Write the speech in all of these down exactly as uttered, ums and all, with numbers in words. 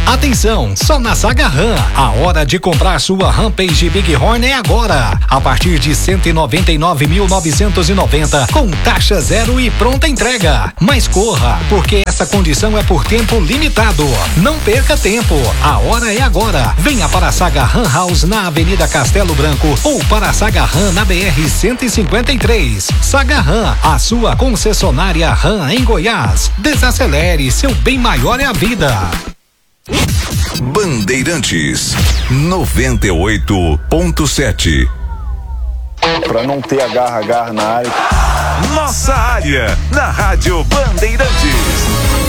Atenção, só na Saga Ram. A hora de comprar sua Rampage Bighorn é agora. A partir de cento e noventa e nove mil novecentos e noventa, com taxa zero e pronta entrega. Mas corra, porque essa condição é por tempo limitado. Não perca tempo. A hora é agora. Venha para a Saga Ram House na Avenida Castelo Branco ou para a Saga Ram na B R cento e cinquenta e três. Saga Ram, a sua concessionária Ram em Goiás. Desacelere, seu bem maior é a vida. Bandeirantes noventa e oito ponto sete. Pra não ter agarra, agarra na área. Nossa área, na Rádio Bandeirantes.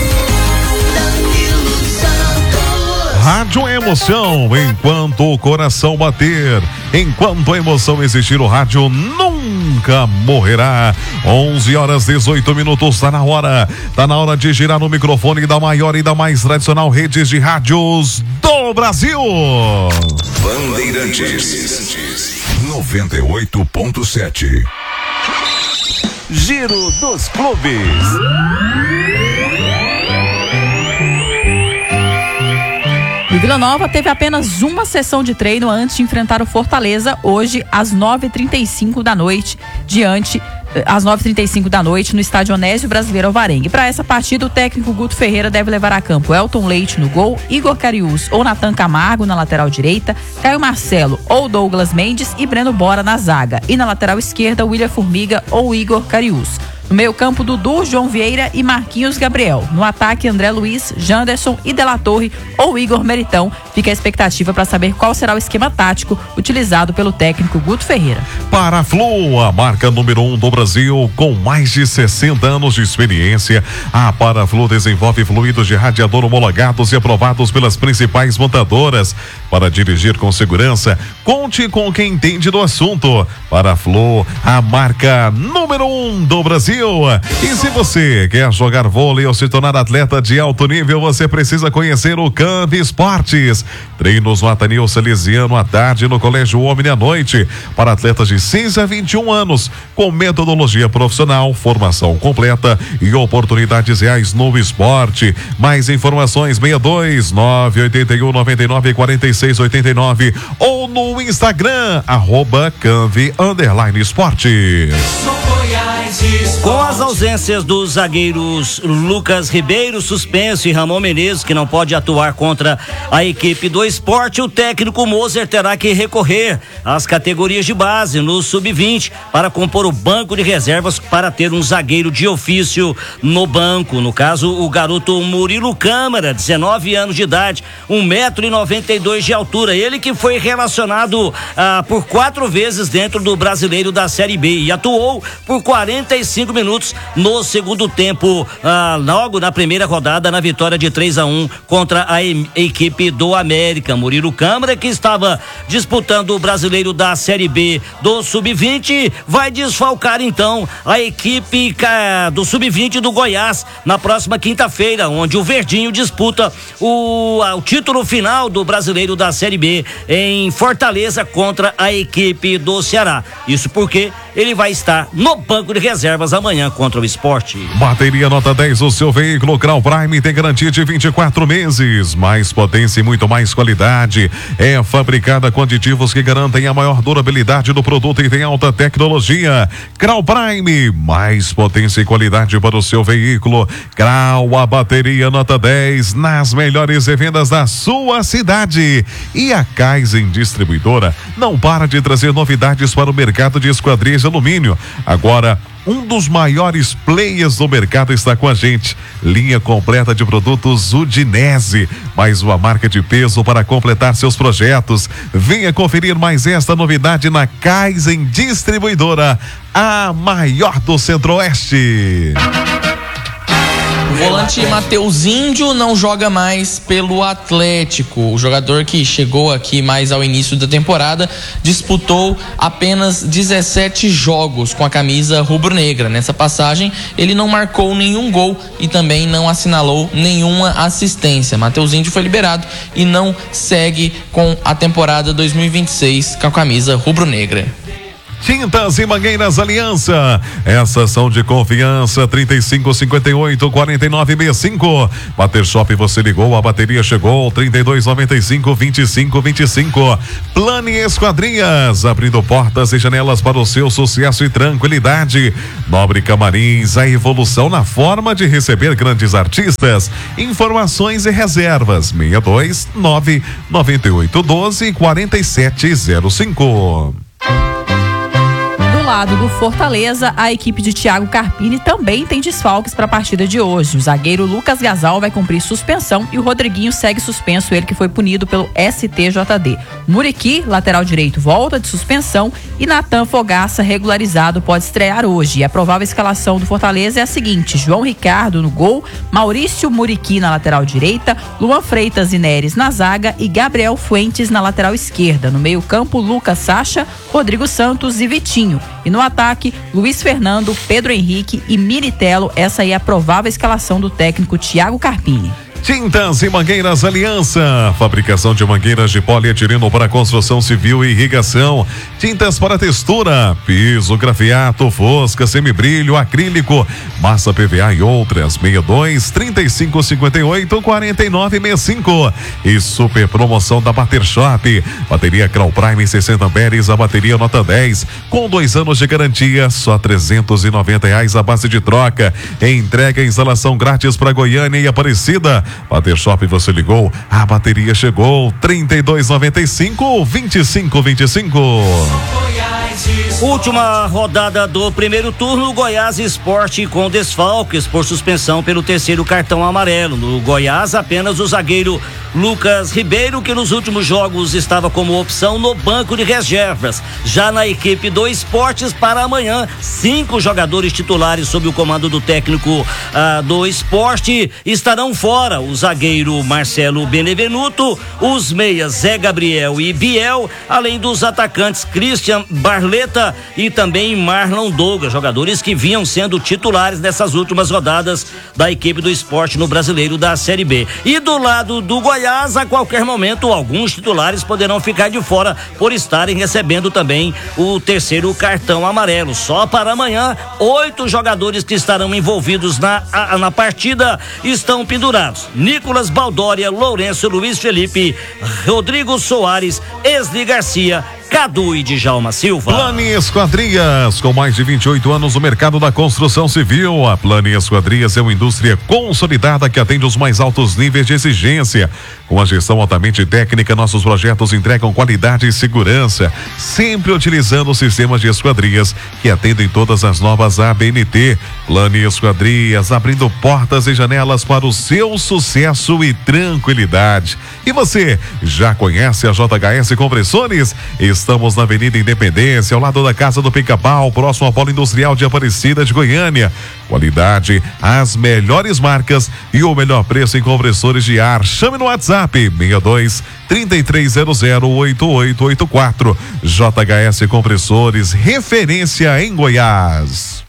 Rádio Emoção, enquanto o coração bater, enquanto a emoção existir, o rádio nunca morrerá. onze horas dezoito minutos, tá na hora, tá na hora de girar o microfone da maior e da mais tradicional redes de rádios do Brasil. Bandeirantes noventa e oito ponto sete. Giro dos clubes. O Vila Nova teve apenas uma sessão de treino antes de enfrentar o Fortaleza, hoje às nove e trinta e cinco da noite, diante, às nove e trinta e cinco da noite, no estádio Onésio Brasileiro Alvarengue. Para essa partida, o técnico Guto Ferreira deve levar a campo Elton Leite no gol, Igor Cariús ou Natan Camargo na lateral direita, Caio Marcelo ou Douglas Mendes e Breno Bora na zaga. E na lateral esquerda, William Formiga ou Igor Cariús. No meio campo, Dudu, João Vieira e Marquinhos Gabriel. No ataque, André Luiz, Janderson e De La Torre ou Igor Meritão. Fica a expectativa para saber qual será o esquema tático utilizado pelo técnico Guto Ferreira. Para a Flu, a marca número um do Brasil, com mais de sessenta anos de experiência, a Paraflu desenvolve fluidos de radiador homologados e aprovados pelas principais montadoras. Para dirigir com segurança, conte com quem entende do assunto. Paraflu, a marca número um do Brasil. E se você quer jogar vôlei ou se tornar atleta de alto nível, você precisa conhecer o Camp Esportes. Treinos no Ateneu Salesiano à tarde, no Colégio Omni à noite, para atletas de seis a vinte e um anos, com metodologia profissional, formação completa e oportunidades reais no esporte. Mais informações seis dois nove oito um nove nove quatro seis oito nove ou no Instagram, arroba Canvi underline esportes. Com as ausências dos zagueiros Lucas Ribeiro, suspenso, e Ramon Menezes, que não pode atuar contra a equipe do Sport, o técnico Moser terá que recorrer às categorias de base no sub vinte para compor o banco de reservas para ter um zagueiro de ofício no banco. No caso, o garoto Murilo Câmara, dezenove anos de idade, um metro e noventa e dois de altura. Ele que foi relacionado ah, por quatro vezes dentro do Brasileiro da Série B e atuou por quarenta e cinco minutos no segundo tempo, ah, logo na primeira rodada, na vitória de três a um contra a, e- a equipe do América. Murilo Câmara, que estava disputando o Brasileiro da Série B do sub vinte, vai desfalcar então a equipe ca- do sub vinte do Goiás na próxima quinta-feira, onde o Verdinho disputa o, a, o título final do Brasileiro da Série B em Fortaleza contra a equipe do Ceará. Isso porque ele vai estar no banco de reservas amanhã contra o Sport. Bateria nota dez, o seu veículo Grau Prime tem garantia de vinte e quatro meses. Mais potência e muito mais qualidade. É fabricada com aditivos que garantem a maior durabilidade do produto e tem alta tecnologia. Grau Prime, mais potência e qualidade para o seu veículo. Grau, a bateria nota dez, nas melhores revendas da sua cidade. E a Kaizen Distribuidora não para de trazer novidades para o mercado de esquadrias de alumínio. Agora, um dos maiores players do mercado está com a gente. Linha completa de produtos Udinese, mais uma marca de peso para completar seus projetos. Venha conferir mais esta novidade na Kaizen Distribuidora, a maior do Centro-Oeste. O volante Matheus Índio não joga mais pelo Atlético. O jogador que chegou aqui mais ao início da temporada disputou apenas dezessete jogos com a camisa rubro-negra. Nessa passagem, ele não marcou nenhum gol e também não assinalou nenhuma assistência. Matheus Índio foi liberado e não segue com a temporada dois mil e vinte e seis com a camisa rubro-negra. Tintas e Mangueiras Aliança, essas são de confiança. Trinta e cinco, cinquenta e oito, quarenta e nove, sessenta e cinco. Bater Shop, você ligou, a bateria chegou. Trinta e dois, noventa e cinco, vinte e cinco, vinte e cinco. Plane Esquadrias, abrindo portas e janelas para o seu sucesso e tranquilidade. Nobre Camarins, a evolução na forma de receber grandes artistas. Informações e reservas sessenta e dois, nove, noventa e oito, doze, quarenta e sete zero cinco. Do lado do Fortaleza, a equipe de Thiago Carpini também tem desfalques para a partida de hoje. O zagueiro Lucas Gasal vai cumprir suspensão e o Rodriguinho segue suspenso, ele que foi punido pelo S T J D. Muriqui, lateral direito, volta de suspensão e Natan Fogaça, regularizado, pode estrear hoje. E a provável escalação do Fortaleza é a seguinte: João Ricardo no gol, Maurício Muriqui na lateral direita, Luan Freitas e Neres na zaga e Gabriel Fuentes na lateral esquerda. No meio campo, Lucas Sacha, Rodrigo Santos e Vitinho. E no ataque, Luiz Fernando, Pedro Henrique e Militelo. Essa aí é a provável escalação do técnico Thiago Carpini. Tintas e Mangueiras Aliança, fabricação de mangueiras de polietileno para construção civil e irrigação, tintas para textura, piso, grafiato, fosca, semibrilho, acrílico, massa P V A e outras. Sessenta e dois, trinta e cinco, cinquenta e oito, quarenta e nove, sessenta e cinco. E super promoção da Bater Shop, bateria Crown Prime sessenta amperes, a bateria nota dez, com dois anos de garantia, só trezentos e noventa reais a base de troca. Entrega e instalação grátis para Goiânia e Aparecida. Bater Shop, você ligou, a bateria chegou. Trinta e dois, noventa e cinco, vinte e cinco, vinte e cinco. Última rodada do primeiro turno, Goiás Esporte com desfalques por suspensão pelo terceiro cartão amarelo. No Goiás, apenas o zagueiro Lucas Ribeiro, que nos últimos jogos estava como opção no banco de reservas. Já na equipe do Esportes, para amanhã, cinco jogadores titulares sob o comando do técnico ah, do Esporte estarão fora. O zagueiro Marcelo Benevenuto, os meias Zé Gabriel e Biel, além dos atacantes Christian Barleta e também Marlon Douglas, jogadores que vinham sendo titulares nessas últimas rodadas da equipe do Esporte no Brasileiro da Série B. E do lado do Goiás, a qualquer momento, alguns titulares poderão ficar de fora por estarem recebendo também o terceiro cartão amarelo. Só para amanhã, oito jogadores que estarão envolvidos na, a, na partida estão pendurados: Nicolas Baldória, Lourenço, Luiz Felipe, Rodrigo Soares, Esli Garcia, Cadu e Djalma Silva. Plane Esquadrias, com mais de vinte e oito anos no mercado da construção civil. A Plane Esquadrias é uma indústria consolidada que atende os mais altos níveis de exigência. Com a gestão altamente técnica, nossos projetos entregam qualidade e segurança, sempre utilizando sistemas de esquadrias que atendem todas as novas A B N T. Plane Esquadrias, abrindo portas e janelas para o seu sucesso e tranquilidade. E você, já conhece a J H S Compressores? Estamos na Avenida Independência, ao lado da Casa do Pica-Pau, próximo ao Polo Industrial de Aparecida de Goiânia. Qualidade, as melhores marcas e o melhor preço em compressores de ar. Chame no WhatsApp sessenta e dois, trinta e três zero zero, oito oito oito quatro. J H S Compressores, referência em Goiás.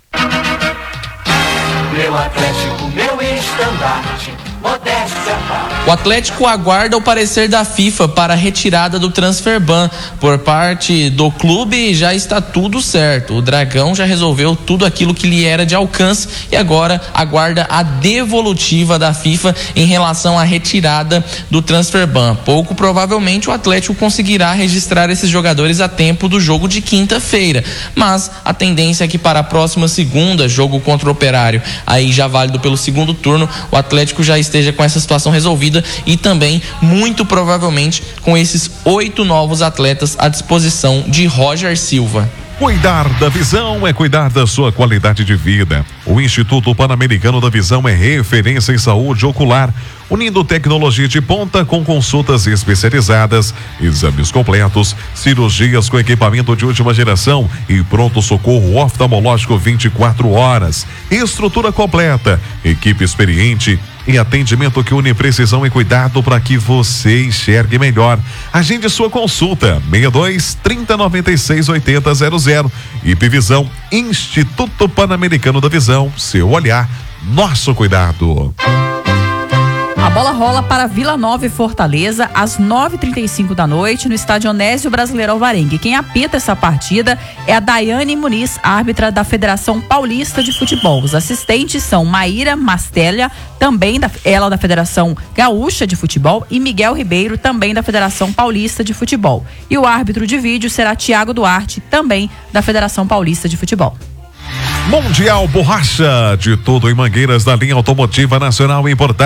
Meu Atlético, meu estandarte, modéstia. O Atlético aguarda o parecer da FIFA para a retirada do transfer ban. Por parte do clube, já está tudo certo. O Dragão já resolveu tudo aquilo que lhe era de alcance e agora aguarda a devolutiva da FIFA em relação à retirada do transfer ban. Pouco provavelmente o Atlético conseguirá registrar esses jogadores a tempo do jogo de quinta-feira, mas a tendência é que para a próxima segunda, jogo contra o Operário, aí já válido pelo segundo turno, o Atlético já esteja com essa situação resolvida e também, muito provavelmente, com esses oito novos atletas à disposição de Roger Silva. Cuidar da visão é cuidar da sua qualidade de vida. O Instituto Pan-Americano da Visão é referência em saúde ocular, unindo tecnologia de ponta com consultas especializadas, exames completos, cirurgias com equipamento de última geração e pronto-socorro oftalmológico vinte e quatro horas. Estrutura completa, equipe experiente e atendimento que une precisão e cuidado para que você enxergue melhor. Agende sua consulta sessenta e dois, trinta, noventa e seis, oitenta, zero zero. I P Visão, Instituto Pan-Americano da Visão, seu olhar, nosso cuidado. A bola rola para Vila Nova e Fortaleza às nove e trinta e cinco da noite no estádio Onésio Brasileiro Alvarengue. Quem apita essa partida é a Daiane Muniz, árbitra da Federação Paulista de Futebol. Os assistentes são Maíra Mastelha, também da, ela da Federação Gaúcha de Futebol, e Miguel Ribeiro, também da Federação Paulista de Futebol. E o árbitro de vídeo será Tiago Duarte, também da Federação Paulista de Futebol. Mundial Borracha, de tudo em Mangueiras da linha automotiva nacional importada.